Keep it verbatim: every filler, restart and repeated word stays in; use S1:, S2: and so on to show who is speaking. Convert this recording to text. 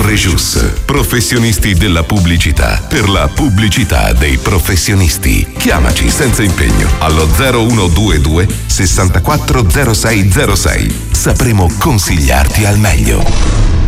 S1: Rejus, professionisti della pubblicità per la pubblicità dei professionisti. Chiamaci senza impegno allo zero uno due due sessantaquattro zero sei zero sei. Sapremo consigliarti al meglio.